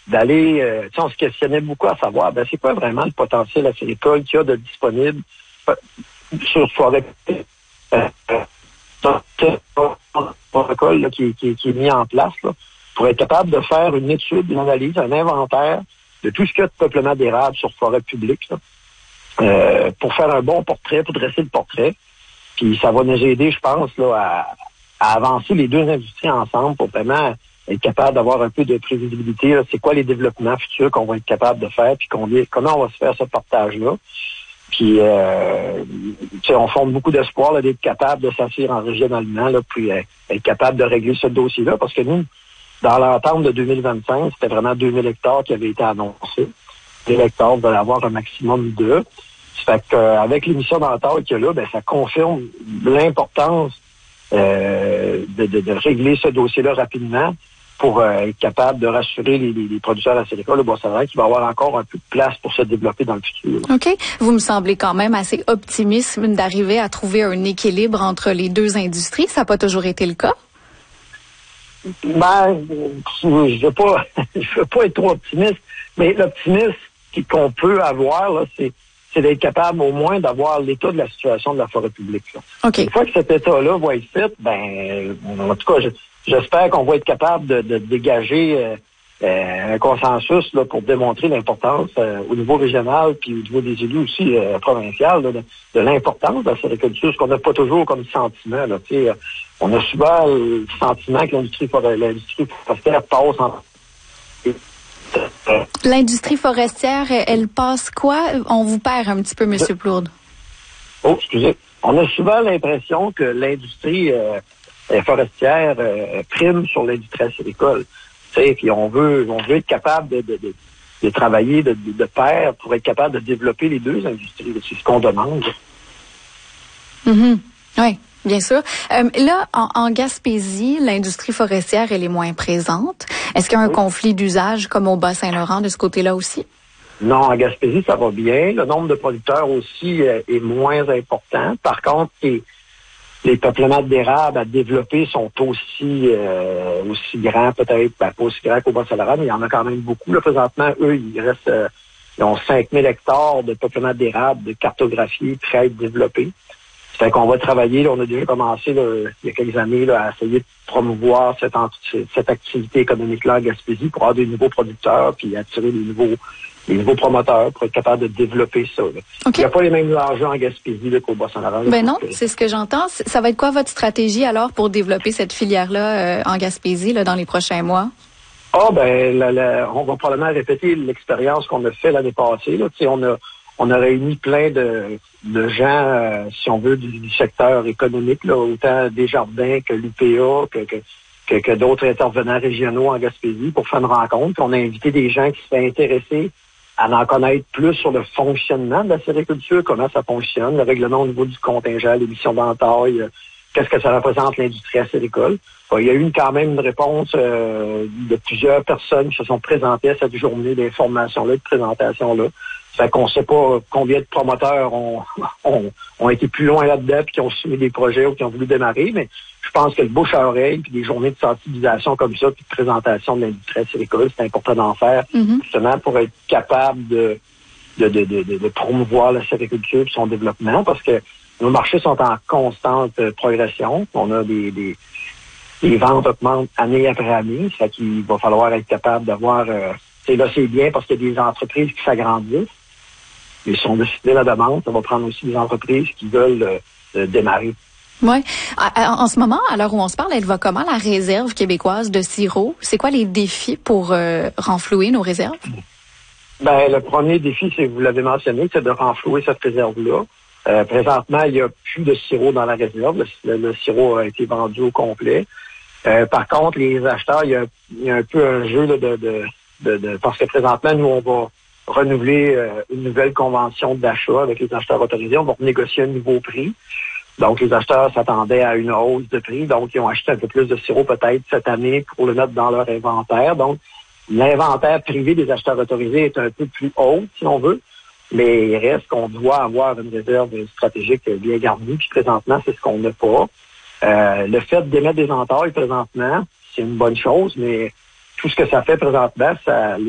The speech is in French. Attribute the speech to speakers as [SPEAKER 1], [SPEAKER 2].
[SPEAKER 1] d'aller, on se questionnait beaucoup à savoir, c'est quoi vraiment le potentiel acéricole qu'il y a de disponible sur forêt protocole qui est mis en place là, pour être capable de faire une étude, une analyse, un inventaire de tout ce qu'il y a de peuplement d'érable sur forêt publique là, pour faire un bon portrait, pour dresser le portrait. Puis ça va nous aider, je pense, là, à avancer les deux industries ensemble pour vraiment être capable d'avoir un peu de prévisibilité. Là, c'est quoi les développements futurs qu'on va être capable de faire, puis comment on va se faire ce partage-là. Puis, on fonde beaucoup d'espoir là, d'être capable de s'assurer en régionalement, là, puis être capable de régler ce dossier-là, parce que nous, dans l'entente de 2025, c'était vraiment 2000 hectares qui avaient été annoncés. 2000 hectares veulent avoir un maximum de. Ça fait qu'avec l'émission d'entente qu'il y a là, ça confirme l'importance de régler ce dossier-là rapidement pour être capable de rassurer les producteurs acéricoles de Bois-Savarin qu'il va y avoir encore un peu de place pour se développer dans le futur.
[SPEAKER 2] OK. Vous me semblez quand même assez optimiste d'arriver à trouver un équilibre entre les deux industries. Ça n'a pas toujours été le cas?
[SPEAKER 1] Je veux pas être trop optimiste, mais l'optimisme qu'on peut avoir, là, c'est d'être capable au moins d'avoir l'état de la situation de la forêt publique. Là.
[SPEAKER 2] Okay.
[SPEAKER 1] Une fois que cet état-là va être fait, en tout cas, j'espère qu'on va être capable de dégager un consensus là, pour démontrer l'importance au niveau régional puis au niveau des élus aussi provincial là, de l'importance de la sériculture, ce qu'on n'a pas toujours comme sentiment. Là, on a souvent le sentiment que l'industrie forestière passe en...
[SPEAKER 2] L'industrie forestière, elle passe quoi? On vous perd un petit peu, M. Plourde.
[SPEAKER 1] Oh, excusez. On a souvent l'impression que l'industrie forestière prime sur l'industrie acéricole. Puis on veut être capable de travailler de pair pour être capable de développer les deux industries. C'est ce qu'on demande.
[SPEAKER 2] Mm-hmm. Oui. Bien sûr. Là, en Gaspésie, l'industrie forestière, elle est moins présente. Est-ce qu'il y a un conflit d'usage comme au Bas-Saint-Laurent de ce côté-là aussi?
[SPEAKER 1] Non, en Gaspésie, ça va bien. Le nombre de producteurs aussi est moins important. Par contre, les peuplements d'érable à développer sont aussi grands, peut-être, pas aussi grands qu'au Bas-Saint-Laurent, mais il y en a quand même beaucoup. Là, présentement, eux, ils ont 5000 hectares de peuplements d'érable, de cartographie prêts à être développés. Fait qu'on va travailler, là, on a déjà commencé là, il y a quelques années là, à essayer de promouvoir cette activité économique-là en Gaspésie pour avoir des nouveaux producteurs puis attirer les nouveaux promoteurs pour être capable de développer ça. Là.
[SPEAKER 2] Okay.
[SPEAKER 1] Il n'y a pas les mêmes enjeux en Gaspésie là, qu'au Bas-Saint-Laurent.
[SPEAKER 2] Non, c'est ce que j'entends. Ça va être quoi votre stratégie alors pour développer cette filière-là en Gaspésie là, dans les prochains mois?
[SPEAKER 1] On va probablement répéter l'expérience qu'on a fait l'année passée. Là. On a réuni plein de gens, si on veut, du secteur économique, là, autant Desjardins que l'UPA, que d'autres intervenants régionaux en Gaspésie pour faire une rencontre. Puis on a invité des gens qui seraient intéressés à en connaître plus sur le fonctionnement de la sériculture, comment ça fonctionne, le règlement au niveau du contingent, l'émission d'entaille, qu'est-ce que ça représente l'industrie acéricole. Il y a eu quand même une réponse de plusieurs personnes qui se sont présentées à cette journée d'information-là, de présentation-là. Ça fait qu'on ne sait pas combien de promoteurs ont été plus loin là-dedans puis qui ont soumis des projets ou qui ont voulu démarrer, mais je pense que le bouche à oreille puis des journées de sensibilisation comme ça puis de présentation de l'industrie acéricole, c'est important d'en faire justement pour être capable de promouvoir la sériculture et son développement parce que nos marchés sont en constante progression. On a des ventes augmentent année après année. Ça fait qu'il va falloir être capable d'avoir... là, c'est bien parce qu'il y a des entreprises qui s'agrandissent. Ils sont décidés la demande. Ça va prendre aussi des entreprises qui veulent démarrer.
[SPEAKER 2] Oui. En ce moment, à l'heure où on se parle, elle va comment la réserve québécoise de sirop? C'est quoi les défis pour renflouer nos réserves?
[SPEAKER 1] Le premier défi, vous l'avez mentionné, c'est de renflouer cette réserve-là. Présentement, il n'y a plus de sirop dans la réserve. Le sirop a été vendu au complet. Par contre, les acheteurs, il y a un peu un jeu là, parce que présentement, nous, on va renouveler une nouvelle convention d'achat avec les acheteurs autorisés. On va renégocier un nouveau prix. Donc, les acheteurs s'attendaient à une hausse de prix. Donc, ils ont acheté un peu plus de sirop peut-être cette année pour le mettre dans leur inventaire. Donc, l'inventaire privé des acheteurs autorisés est un peu plus haut, si on veut. Mais il reste qu'on doit avoir une réserve stratégique bien garnie. Puis présentement, c'est ce qu'on n'a pas. Le fait d'émettre des entailles présentement, c'est une bonne chose, mais tout ce que ça fait présentement,